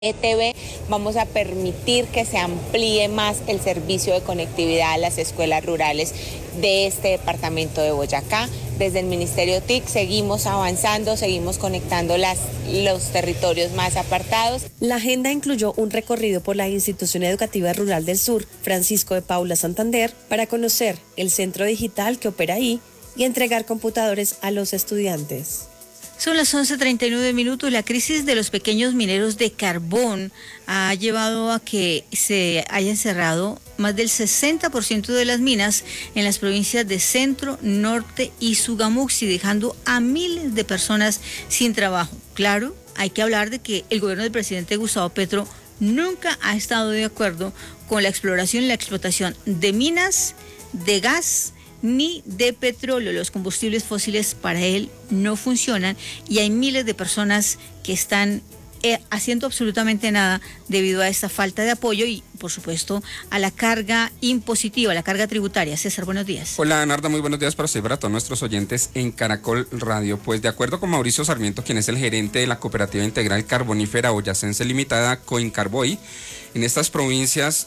ETV vamos a permitir que se amplíe más el servicio de conectividad a las escuelas rurales de este departamento de Boyacá. Desde el Ministerio TIC seguimos avanzando, seguimos conectando los territorios más apartados. La agenda incluyó un recorrido por la Institución Educativa Rural del Sur, Francisco de Paula Santander, para conocer el centro digital que opera ahí y entregar computadores a los estudiantes. Son las 11:39. La crisis de los pequeños mineros de carbón ha llevado a que se hayan cerrado más del 60% de las minas en las provincias de Centro, Norte y Sogamuxi, dejando a miles de personas sin trabajo. Claro, hay que hablar de que el gobierno del presidente Gustavo Petro nunca ha estado de acuerdo con la exploración y la explotación de minas, de gas ni de petróleo. Los combustibles fósiles para él no funcionan y hay miles de personas que están haciendo absolutamente nada debido a esta falta de apoyo y, por supuesto, a la carga impositiva, a la carga tributaria. César, buenos días. Hola, Narda, muy buenos días para usted y para todos nuestros oyentes en Caracol Radio. Pues de acuerdo con Mauricio Sarmiento, quien es el gerente de la Cooperativa Integral Carbonífera Boyacense Limitada, Coincarboy, en estas provincias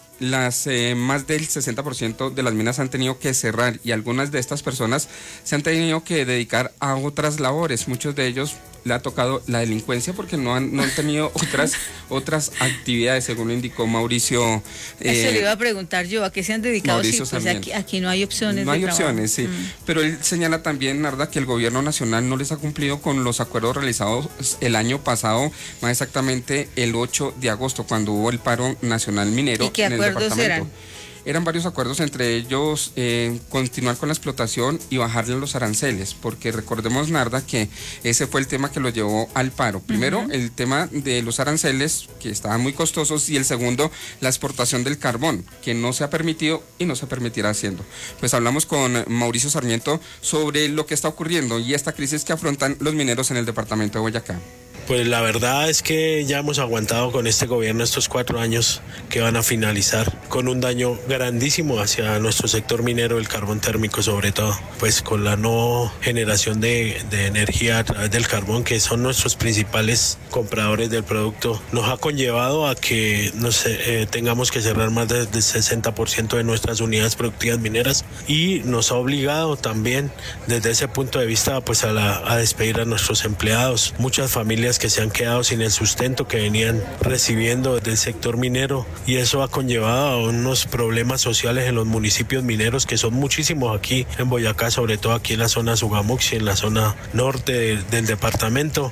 más del 60% de las minas han tenido que cerrar y algunas de estas personas se han tenido que dedicar a otras labores. Muchos de ellos le ha tocado la delincuencia porque no han tenido otras actividades, según lo indicó Mauricio. Eso le iba a preguntar yo, ¿a qué se han dedicado? Mauricio, sí, pues aquí no hay opciones. No hay opciones, sí. Pero él señala también, Narda, que el gobierno nacional no les ha cumplido con los acuerdos realizados el año pasado, más exactamente el 8 de agosto, cuando hubo el paro nacional minero. ¿Y qué acuerdos eran? Eran varios acuerdos, entre ellos continuar con la explotación y bajarle los aranceles, porque recordemos, Narda, que ese fue el tema que lo llevó al paro. Primero, el tema de los aranceles, que estaban muy costosos, y el segundo, la exportación del carbón, que no se ha permitido y no se permitirá haciendo. Pues hablamos con Mauricio Sarmiento sobre lo que está ocurriendo y esta crisis que afrontan los mineros en el departamento de Boyacá. Pues la verdad es que ya hemos aguantado con este gobierno estos 4 años que van a finalizar con un daño grandísimo hacia nuestro sector minero, el carbón térmico sobre todo, pues con la no generación de energía a través del carbón, que son nuestros principales compradores del producto, nos ha conllevado a que tengamos que cerrar más del 60% de nuestras unidades productivas mineras y nos ha obligado también desde ese punto de vista pues a despedir a nuestros empleados. Muchas familias que se han quedado sin el sustento que venían recibiendo del sector minero y eso ha conllevado a unos problemas sociales en los municipios mineros que son muchísimos aquí en Boyacá, sobre todo aquí en la zona Sogamuxi, en la zona norte del departamento,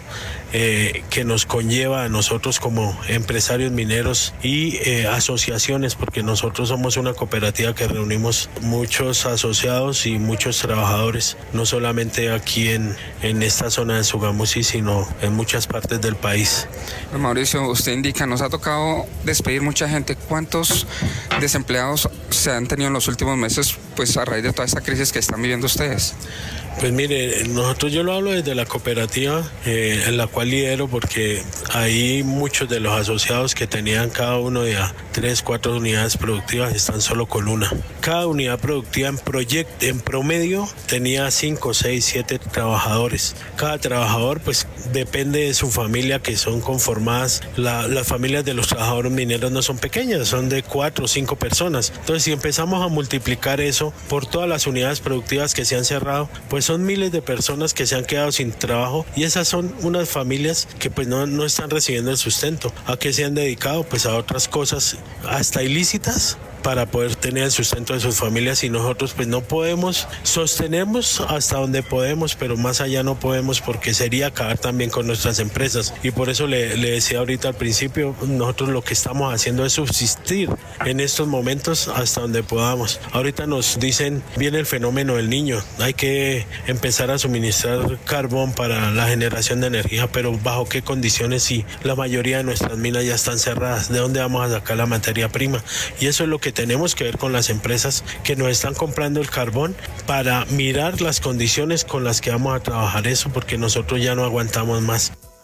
que nos conlleva a nosotros como empresarios mineros y asociaciones, porque nosotros somos una cooperativa que reunimos muchos asociados y muchos trabajadores, no solamente aquí en esta zona de Sogamuxi, sino en muchas partes del país. Mauricio, usted indica, nos ha tocado despedir mucha gente. ¿Cuántos desempleados se han tenido en los últimos meses, pues a raíz de toda esta crisis que están viviendo ustedes? Pues mire, yo lo hablo desde la cooperativa en la cual lidero, porque hay muchos de los asociados que tenían cada uno de 3, 4 unidades productivas, están solo con una. Cada unidad productiva en promedio tenía 5, 6, 7 trabajadores. Cada trabajador pues depende de su familia, que son conformadas, las familias de los trabajadores mineros no son pequeñas, son de 4 o 5 personas. Entonces si empezamos a multiplicar eso por todas las unidades productivas que se han cerrado, pues son miles de personas que se han quedado sin trabajo y esas son unas familias que pues no están recibiendo el sustento. ¿A qué se han dedicado? Pues a otras cosas hasta ilícitas para poder tener el sustento de sus familias y nosotros pues no podemos, sostenemos hasta donde podemos, pero más allá no podemos porque sería acabar también con nuestras empresas y por eso le decía ahorita al principio, nosotros lo que estamos haciendo es subsistir en estos momentos hasta donde podamos. Ahorita nos dicen, viene el fenómeno del niño, hay que empezar a suministrar carbón para la generación de energía, pero ¿bajo qué condiciones si la mayoría de nuestras minas ya están cerradas? ¿De dónde vamos a sacar la materia prima? Y eso es lo que tenemos que ver con las empresas que nos están comprando el carbón para mirar las condiciones con las que vamos a trabajar eso, porque nosotros ya no aguantamos más.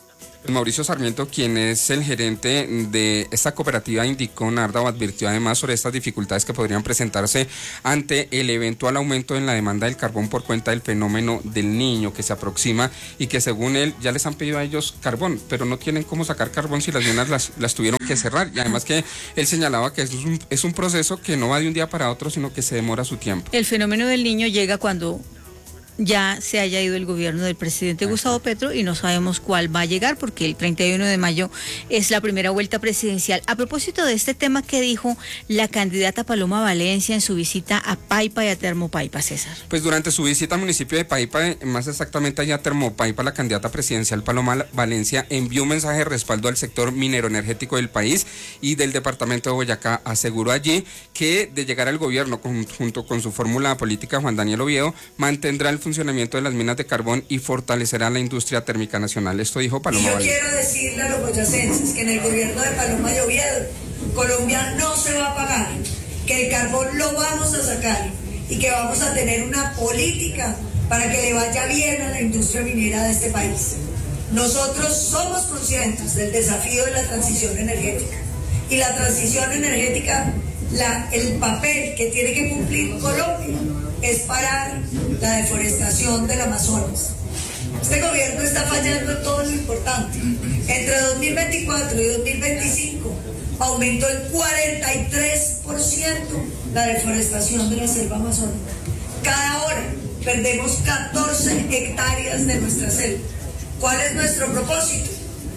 Mauricio Sarmiento, quien es el gerente de esta cooperativa, indicó, Narda, o advirtió además sobre estas dificultades que podrían presentarse ante el eventual aumento en la demanda del carbón por cuenta del fenómeno del Niño que se aproxima y que según él ya les han pedido a ellos carbón, pero no tienen cómo sacar carbón si las minas las tuvieron que cerrar. Y además que él señalaba que es un proceso que no va de un día para otro, sino que se demora su tiempo. El fenómeno del Niño llega cuando ya se haya ido el gobierno del presidente Gustavo Petro y no sabemos cuál va a llegar porque el 31 de mayo es la primera vuelta presidencial. A propósito de este tema, ¿qué dijo la candidata Paloma Valencia en su visita a Paipa y a Termopaipa, César? Pues durante su visita al municipio de Paipa, más exactamente allá a Termopaipa, la candidata presidencial Paloma Valencia envió un mensaje de respaldo al sector minero energético del país y del departamento de Boyacá. Aseguró allí que de llegar al gobierno junto con su fórmula política Juan Daniel Oviedo, mantendrá el funcionamiento de las minas de carbón y fortalecerá la industria térmica nacional. Esto dijo Paloma Valencia. Quiero decirle a los boyacenses que en el gobierno de Paloma y Oviedo, Colombia no se va a pagar, que el carbón lo vamos a sacar y que vamos a tener una política para que le vaya bien a la industria minera de este país. Nosotros somos conscientes del desafío de la transición energética y la transición energética, el papel que tiene que cumplir Colombia es parar la deforestación del Amazonas. Este gobierno está fallando en todo lo importante. Entre 2024 y 2025 aumentó el 43% la deforestación de la selva amazónica. Cada hora perdemos 14 hectáreas de nuestra selva. ¿Cuál es nuestro propósito?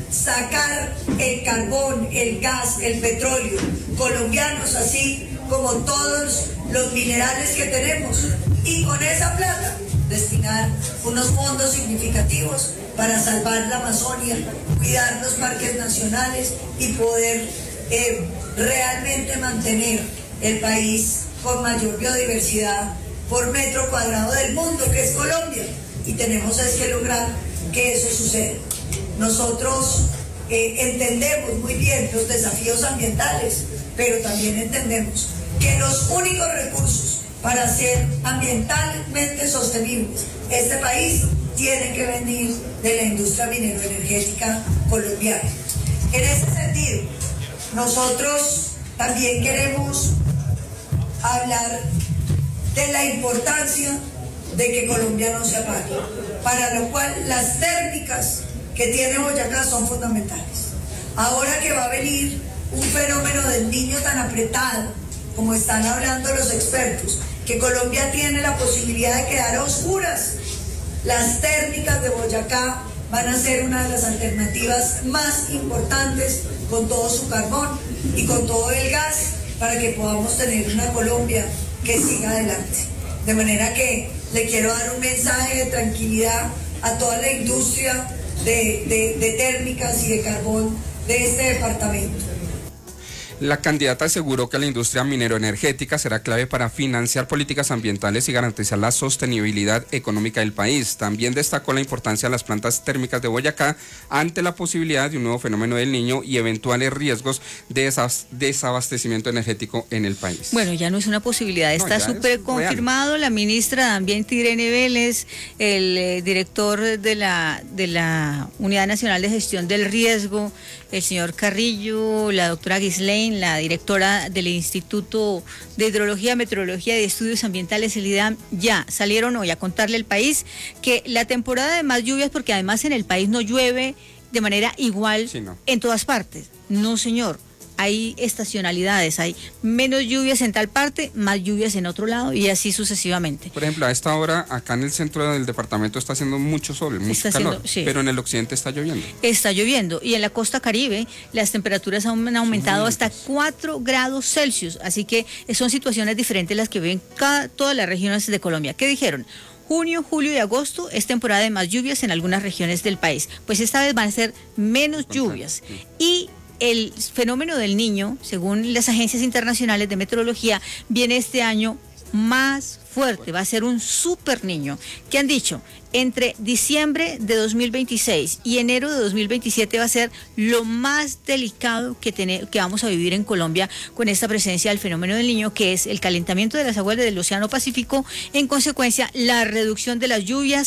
Sacar el carbón, el gas, el petróleo colombianos, así como todos los minerales que tenemos, y con esa plata destinar unos fondos significativos para salvar la Amazonia, cuidar los parques nacionales y poder realmente mantener el país con mayor biodiversidad por metro cuadrado del mundo, que es Colombia, y tenemos que lograr que eso suceda. Nosotros entendemos muy bien los desafíos ambientales, pero también entendemos que los únicos recursos para ser ambientalmente sostenibles este país tienen que venir de la industria minero-energética colombiana. En ese sentido, nosotros también queremos hablar de la importancia de que Colombia no se apague, para lo cual las térmicas que tiene Boyacá son fundamentales. Ahora que va a venir un fenómeno del Niño tan apretado, como están hablando los expertos, que Colombia tiene la posibilidad de quedar a oscuras, las térmicas de Boyacá van a ser una de las alternativas más importantes, con todo su carbón y con todo el gas, para que podamos tener una Colombia que siga adelante. De manera que le quiero dar un mensaje de tranquilidad a toda la industria de térmicas y de carbón de este departamento. La candidata aseguró que la industria minero-energética será clave para financiar políticas ambientales y garantizar la sostenibilidad económica del país. También destacó la importancia de las plantas térmicas de Boyacá ante la posibilidad de un nuevo fenómeno del Niño y eventuales riesgos de desabastecimiento energético en el país. Bueno, ya no es una posibilidad, está súper confirmado. La ministra de Ambiente, Irene Vélez, el director de la Unidad Nacional de Gestión del Riesgo, el señor Carrillo, la doctora Ghislaine, la directora del Instituto de Hidrología, Meteorología y Estudios Ambientales, el IDAM, ya salieron hoy a contarle al país que la temporada de más lluvias, porque además en el país no llueve de manera igual en todas partes. No, señor. Hay estacionalidades, hay menos lluvias en tal parte, más lluvias en otro lado y así sucesivamente. Por ejemplo, a esta hora acá en el centro del departamento está haciendo mucho sol, mucho calor, sí, pero en el occidente está lloviendo. Está lloviendo y en la costa Caribe las temperaturas han aumentado hasta 4 grados Celsius, así que son situaciones diferentes las que ven todas las regiones de Colombia. ¿Qué dijeron? Junio, julio y agosto es temporada de más lluvias en algunas regiones del país, pues esta vez van a ser menos lluvias y el fenómeno del Niño, según las agencias internacionales de meteorología, viene este año más fuerte, va a ser un super Niño. ¿Qué han dicho? Entre diciembre de 2026 y enero de 2027 va a ser lo más delicado que vamos a vivir en Colombia con esta presencia del fenómeno del Niño, que es el calentamiento de las aguas del Océano Pacífico, en consecuencia la reducción de las lluvias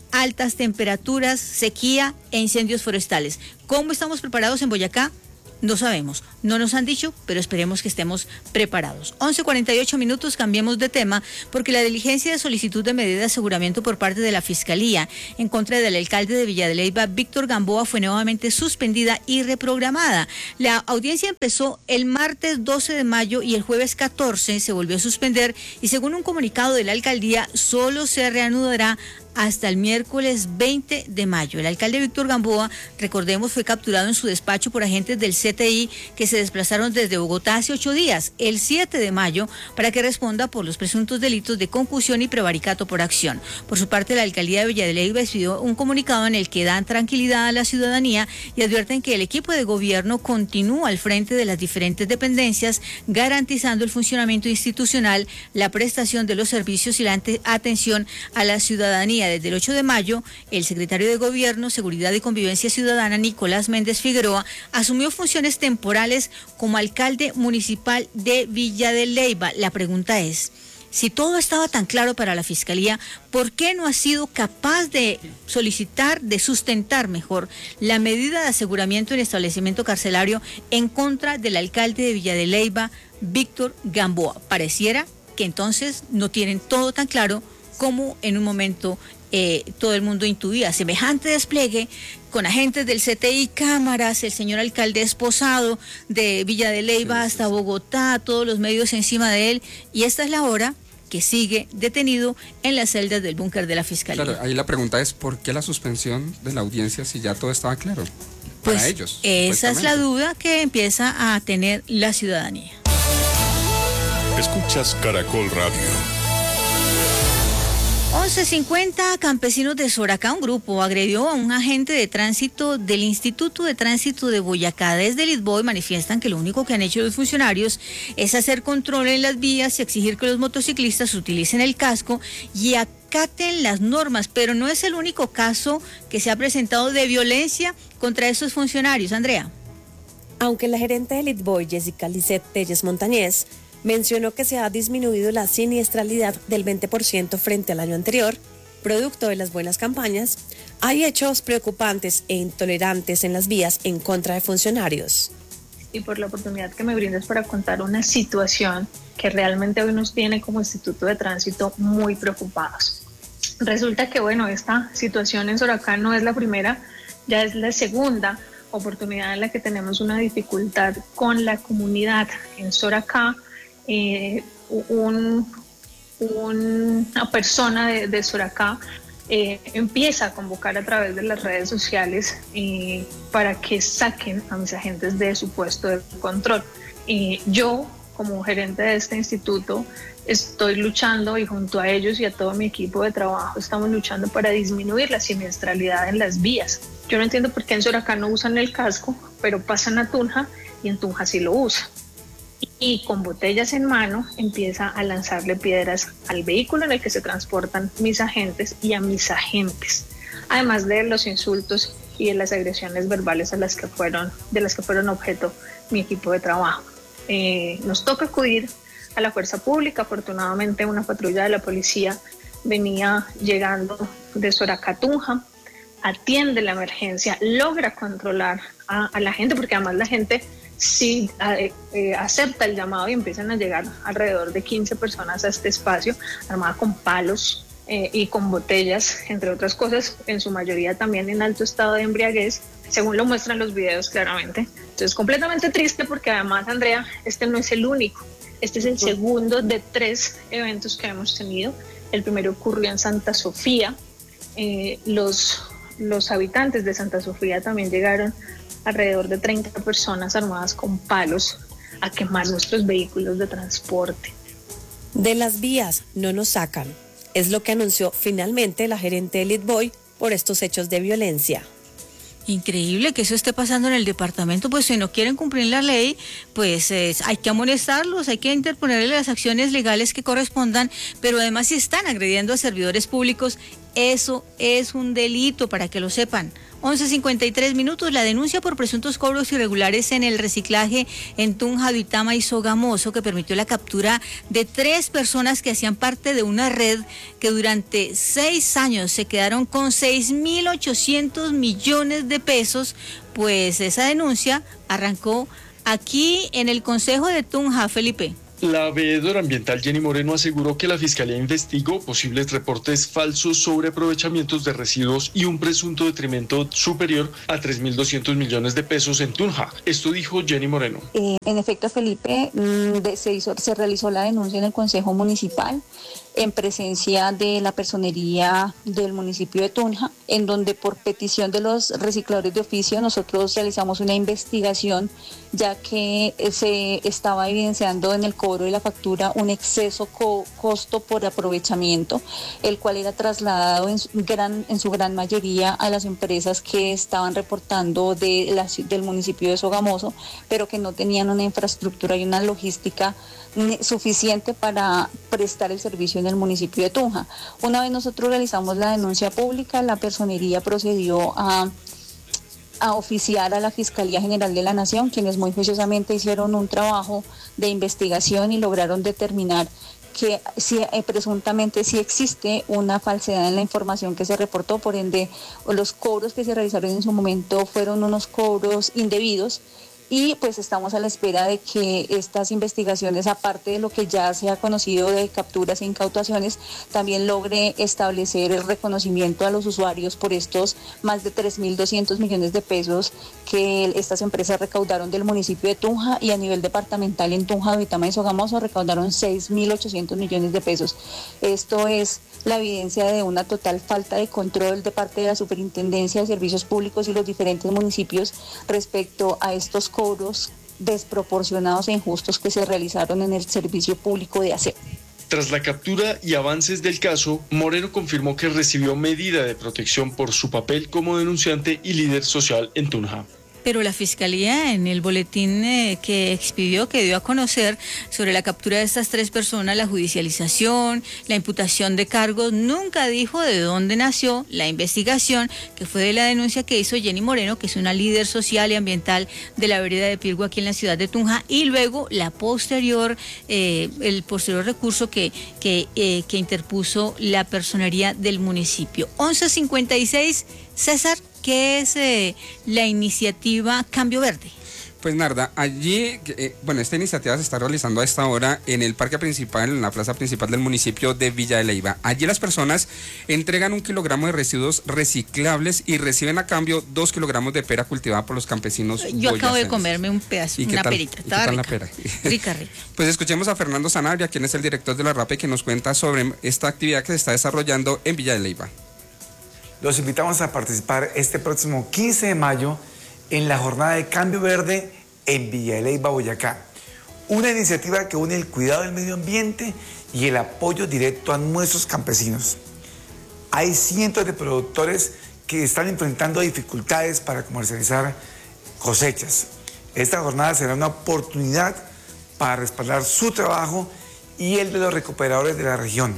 altas temperaturas, sequía e incendios forestales. ¿Cómo estamos preparados en Boyacá? No sabemos, no nos han dicho, pero esperemos que estemos preparados. 11:48, cambiemos de tema, porque la diligencia de solicitud de medida de aseguramiento por parte de la Fiscalía en contra del alcalde de Villa de Leyva, Víctor Gamboa, fue nuevamente suspendida y reprogramada. La audiencia empezó el martes 12 de mayo y el jueves 14 se volvió a suspender, y según un comunicado de la alcaldía, solo se reanudará hasta el miércoles 20 de mayo. El alcalde Víctor Gamboa, recordemos, fue capturado en su despacho por agentes del CTI que se desplazaron desde Bogotá hace 8 días, el 7 de mayo, para que responda por los presuntos delitos de concusión y prevaricato por acción. Por su parte, la alcaldía de Villa de Leyva expidió un comunicado en el que dan tranquilidad a la ciudadanía y advierten que el equipo de gobierno continúa al frente de las diferentes dependencias, garantizando el funcionamiento institucional, la prestación de los servicios y la atención a la ciudadanía. Desde el 8 de mayo, el secretario de Gobierno, Seguridad y Convivencia Ciudadana, Nicolás Méndez Figueroa, asumió funciones temporales como alcalde municipal de Villa de Leyva. La pregunta es, si todo estaba tan claro para la Fiscalía, ¿por qué no ha sido capaz de solicitar, de sustentar mejor, la medida de aseguramiento en establecimiento carcelario en contra del alcalde de Villa de Leyva, Víctor Gamboa? Pareciera que entonces no tienen todo tan claro como en un momento todo el mundo intuía. Semejante despliegue con agentes del CTI, cámaras, el señor alcalde esposado de Villa de Leyva hasta Bogotá, todos los medios encima de él, y esta es la hora que sigue detenido en las celdas del búnker de la Fiscalía. Claro, ahí la pregunta es, ¿por qué la suspensión de la audiencia si ya todo estaba claro? Pues para ellos, esa es la duda que empieza a tener la ciudadanía. Escuchas Caracol Radio. 11:50, campesinos de Soracá, un grupo agredió a un agente de tránsito del Instituto de Tránsito de Boyacá. Desde Lisboa manifiestan que lo único que han hecho los funcionarios es hacer control en las vías y exigir que los motociclistas utilicen el casco y acaten las normas, pero no es el único caso que se ha presentado de violencia contra estos funcionarios. Andrea. Aunque la gerente de Litboy, Jessica Lisset Telles Montañez, mencionó que se ha disminuido la siniestralidad del 20% frente al año anterior, producto de las buenas campañas, hay hechos preocupantes e intolerantes en las vías en contra de funcionarios. Y por la oportunidad que me brindas para contar una situación que realmente hoy nos tiene como Instituto de Tránsito muy preocupados. Resulta que, esta situación en Soracá no es la primera, ya es la segunda oportunidad en la que tenemos una dificultad con la comunidad. En Soracá, una persona de Soracá empieza a convocar a través de las redes sociales para que saquen a mis agentes de su puesto de control. Yo, como gerente de este instituto, estoy luchando, y junto a ellos y a todo mi equipo de trabajo estamos luchando para disminuir la siniestralidad en las vías. Yo no entiendo por qué en Soracá no usan el casco, pero pasan a Tunja y en Tunja sí lo usan. Y con botellas en mano empieza a lanzarle piedras al vehículo en el que se transportan mis agentes y a mis agentes, además de los insultos y de las agresiones verbales de las que fueron objeto mi equipo de trabajo. Nos toca acudir a la fuerza pública. Afortunadamente, una patrulla de la policía venía llegando de Soracá a Tunja, atiende la emergencia, logra controlar a la gente, porque además la gente sí acepta el llamado, y empiezan a llegar alrededor de 15 personas a este espacio, armadas con palos y con botellas, entre otras cosas, en su mayoría también en alto estado de embriaguez, según lo muestran los videos claramente. Entonces, completamente triste, porque además, Andrea, este no es el único. Este es el segundo de 3 eventos que hemos tenido. El primero ocurrió en Santa Sofía. Los habitantes de Santa Sofía también llegaron, alrededor de 30 personas armadas con palos, a quemar nuestros vehículos de transporte. De las vías no nos sacan, es lo que anunció finalmente la gerente de Litboy por estos hechos de violencia. Increíble que eso esté pasando en el departamento. Pues si no quieren cumplir la ley, pues hay que amonestarlos, hay que interponerle las acciones legales que correspondan, pero además si están agrediendo a servidores públicos, Eso es un delito, para que lo sepan. 11:53 minutos, la denuncia por presuntos cobros irregulares en el reciclaje en Tunja, Duitama y Sogamoso, que permitió la captura de 3 personas que hacían parte de una red que durante 6 años se quedaron con 6.800 millones de pesos, pues esa denuncia arrancó aquí en el Consejo de Tunja, Felipe. La veedora ambiental Jenny Moreno aseguró que la Fiscalía investigó posibles reportes falsos sobre aprovechamientos de residuos y un presunto detrimento superior a 3.200 millones de pesos en Tunja. Esto dijo Jenny Moreno. En efecto, Felipe, se realizó la denuncia en el Consejo Municipal en presencia de la personería del municipio de Tunja, en donde por petición de los recicladores de oficio nosotros realizamos una investigación, ya que se estaba evidenciando en el cobro de la factura un exceso costo por aprovechamiento, el cual era trasladado en su gran mayoría a las empresas que estaban reportando del municipio de Sogamoso, pero que no tenían una infraestructura y una logística suficiente para prestar el servicio en el municipio de Tunja. Una vez nosotros realizamos la denuncia pública, la personería procedió a oficiar a la Fiscalía General de la Nación, quienes muy juiciosamente hicieron un trabajo de investigación y lograron determinar que presuntamente sí existe una falsedad en la información que se reportó, por ende los cobros que se realizaron en su momento fueron unos cobros indebidos. Y pues estamos a la espera de que estas investigaciones, aparte de lo que ya se ha conocido de capturas e incautaciones, también logre establecer el reconocimiento a los usuarios por estos más de 3.200 millones de pesos que estas empresas recaudaron del municipio de Tunja, y a nivel departamental en Tunja, Duitama y Sogamoso recaudaron 6.800 millones de pesos. Esto es la evidencia de una total falta de control de parte de la Superintendencia de Servicios Públicos y los diferentes municipios respecto a estos cobros desproporcionados e injustos que se realizaron en el servicio público de aseo. Tras la captura y avances del caso, Moreno confirmó que recibió medida de protección por su papel como denunciante y líder social en Tunja. Pero la Fiscalía, en el boletín que expidió, que dio a conocer sobre la captura de estas 3 personas, la judicialización, la imputación de cargos, nunca dijo de dónde nació la investigación, que fue de la denuncia que hizo Jenny Moreno, que es una líder social y ambiental de la vereda de Pirgo aquí en la ciudad de Tunja, y luego el posterior recurso que interpuso la personería del municipio. 11:56, César, ¿qué es la iniciativa Cambio Verde? Pues Narda, allí, esta iniciativa se está realizando a esta hora en el parque principal, en la plaza principal del municipio de Villa de Leyva. Allí las personas entregan 1 kilogramo de residuos reciclables y reciben a cambio 2 kilogramos de pera cultivada por los campesinos boyacenses. Yo acabo de comerme un pedazo, una perita. Estaba rica. La pera? Rica. Pues escuchemos a Fernando Sanabria, quien es el director de la RAPE, que nos cuenta sobre esta actividad que se está desarrollando en Villa de Leyva. Los invitamos a participar este próximo 15 de mayo en la jornada de Cambio Verde en Villa de Leyva, Boyacá. Una iniciativa que une el cuidado del medio ambiente y el apoyo directo a nuestros campesinos. Hay cientos de productores que están enfrentando dificultades para comercializar cosechas. Esta jornada será una oportunidad para respaldar su trabajo y el de los recuperadores de la región,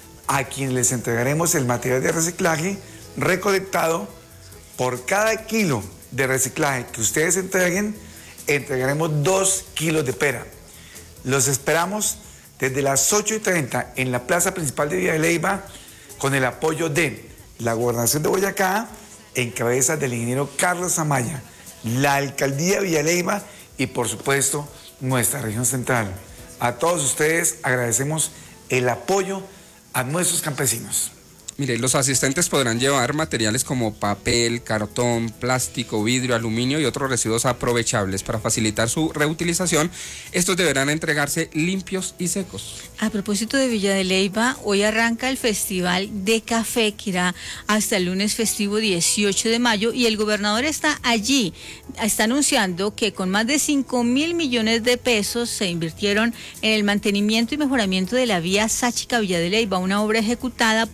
a quienes les entregaremos el material de reciclaje recolectado. Por cada kilo de reciclaje que ustedes entreguen, entregaremos 2 kilos de pera. Los esperamos desde las 8:30 en la plaza principal de Villa de Leyva, con el apoyo de la Gobernación de Boyacá, en cabeza del ingeniero Carlos Amaya, la Alcaldía de Villa de Leyva y por supuesto nuestra región central. A todos ustedes agradecemos el apoyo a nuestros campesinos. Mire, los asistentes podrán llevar materiales como papel, cartón, plástico, vidrio, aluminio y otros residuos aprovechables. Para facilitar su reutilización, estos deberán entregarse limpios y secos. A propósito de Villa de Leyva, hoy arranca el Festival de Café, que irá hasta el lunes festivo 18 de mayo, y el gobernador está allí. Está anunciando que con más de 5.000 millones de pesos se invirtieron en el mantenimiento y mejoramiento de la vía Sáchica-Villa de Leyva, una obra ejecutada por Tierra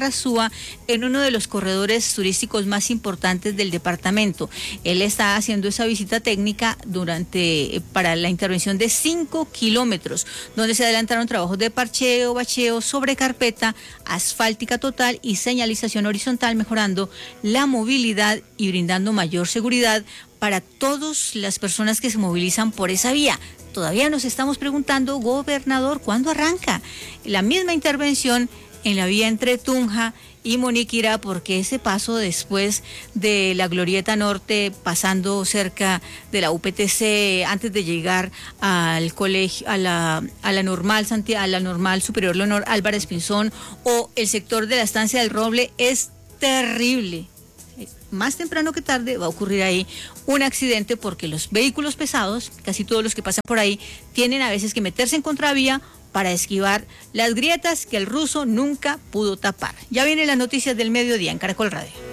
Guerrazúa, en uno de los corredores turísticos más importantes del departamento. Él está haciendo esa visita técnica para la intervención de 5 kilómetros, donde se adelantaron trabajos de parcheo, bacheo, sobre carpeta, asfáltica total y señalización horizontal, mejorando la movilidad y brindando mayor seguridad para todas las personas que se movilizan por esa vía. Todavía nos estamos preguntando, gobernador, ¿cuándo arranca la misma intervención en la vía entre Tunja y Moniquirá? Porque ese paso después de la Glorieta Norte, pasando cerca de la UPTC, antes de llegar al colegio, a la Normal Superior Leonor Álvarez Pinzón, o el sector de la Estancia del Roble, es terrible. Más temprano que tarde va a ocurrir ahí un accidente, porque los vehículos pesados, casi todos los que pasan por ahí, tienen a veces que meterse en contravía para esquivar las grietas que el ruso nunca pudo tapar. Ya vienen las noticias del mediodía en Caracol Radio.